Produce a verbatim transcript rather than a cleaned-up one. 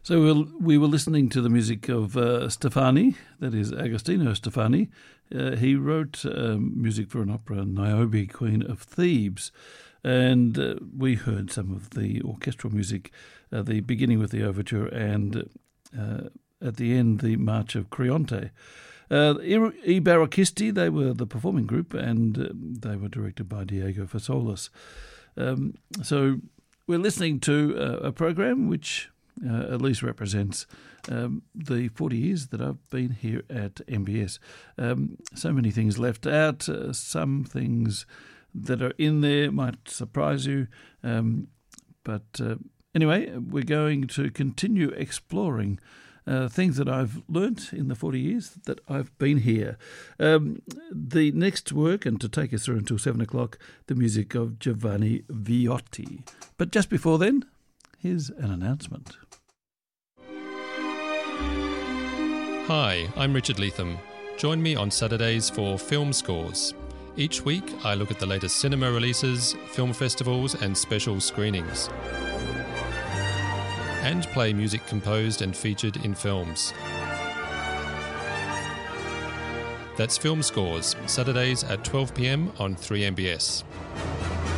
So we'll, we were listening to the music of uh, Stefani, that is Agostino Stefani. Uh, he wrote um, music for an opera, Niobe, Queen of Thebes, and uh, we heard some of the orchestral music, uh, the beginning with the overture and uh, at the end the March of Creonte. Uh, I Barocchisti, they were the performing group, and uh, they were directed by Diego Fasolas. Um, so we're listening to uh, a program which uh, at least represents um, the forty years that I've been here at M B S. Um, so many things left out, uh, some things that are in there might surprise you. Um, but uh, anyway, we're going to continue exploring Uh, things that I've learnt in the forty years that I've been here. Um, the next work, and to take us through until seven o'clock, the music of Giovanni Viotti. But just before then, here's an announcement. Hi, I'm Richard Leatham. Join me on Saturdays for Film Scores. Each week, I look at the latest cinema releases, film festivals and special screenings, and play music composed and featured in films. That's Film Scores, Saturdays at twelve p m on three M B S.